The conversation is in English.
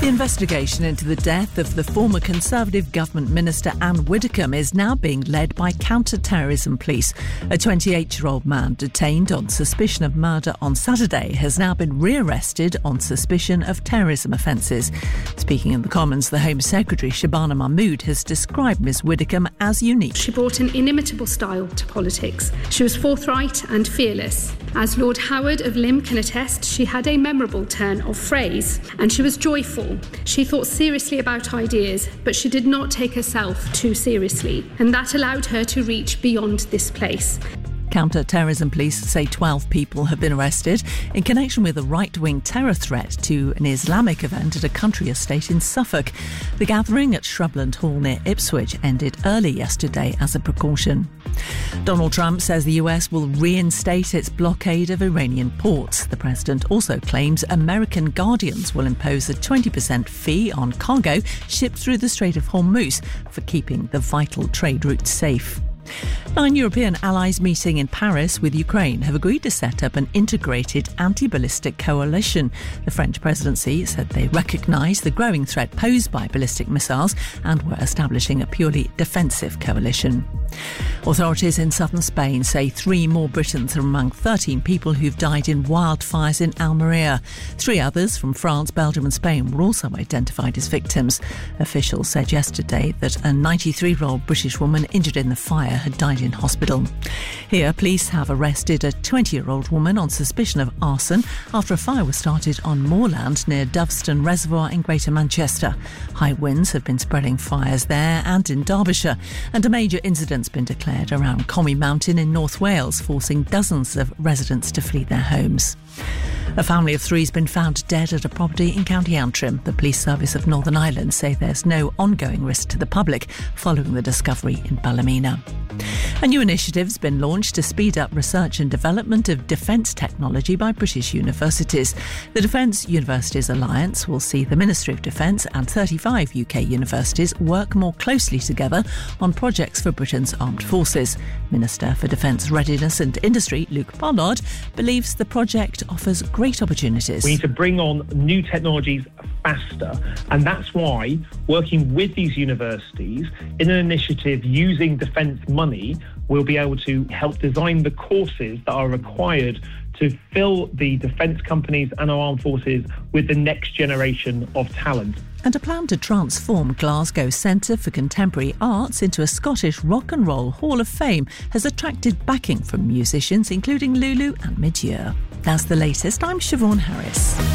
The investigation into the death of the former Conservative government minister Anne Widdecombe is now being led by counter-terrorism police. A 28-year-old man detained on suspicion of murder on Saturday has now been rearrested on suspicion of terrorism offences. Speaking in the Commons, the Home Secretary Shabana Mahmood has described Ms Widdecombe as unique. She brought an inimitable style to politics. She was forthright and fearless. As Lord Howard of Lymm can attest, she had a memorable turn of phrase, and she was joyful. She thought seriously about ideas, but she did not take herself too seriously, and that allowed her to reach beyond this place. Counter-terrorism police say 12 people have been arrested in connection with a right-wing terror threat to an Islamic event at a country estate in Suffolk. The gathering at Shrubland Hall near Ipswich ended early yesterday as a precaution. Donald Trump says the US will reinstate its blockade of Iranian ports. The president also claims American guardians will impose a 20% fee on cargo shipped through the Strait of Hormuz for keeping the vital trade route safe. 9 European allies meeting in Paris with Ukraine have agreed to set up an integrated anti-ballistic coalition. The French presidency said they recognise the growing threat posed by ballistic missiles and were establishing a purely defensive coalition. Authorities in southern Spain say 3 more Britons are among 13 people who've died in wildfires in Almeria. 3 others from France, Belgium and Spain were also identified as victims. Officials said yesterday that a 93-year-old British woman injured in the fire had died in hospital. Here, police have arrested a 20-year-old woman on suspicion of arson after a fire was started on moorland near Doveston Reservoir in Greater Manchester. High winds have been spreading fires there and in Derbyshire, and a major incident's been declared around Comey Mountain in North Wales, forcing dozens of residents to flee their homes. A family of 3 has been found dead at a property in County Antrim. The Police Service of Northern Ireland say there's no ongoing risk to the public following the discovery in Ballymena. A new initiative has been launched to speed up research and development of defence technology by British universities. The Defence Universities Alliance will see the Ministry of Defence and 35 UK universities work more closely together on projects for Britain's armed forces. Minister for Defence Readiness and Industry, Luke Pollard, believes the project offers great opportunities. We need to bring on new technologies faster, and that's why working with these universities in an initiative using defence money, we'll be able to help design the courses that are required to fill the defence companies and our armed forces with the next generation of talent. And a plan to transform Glasgow Centre for Contemporary Arts into a Scottish Rock and Roll Hall of Fame has attracted backing from musicians including Lulu and Midyear. That's the latest. I'm Siobhan Harris.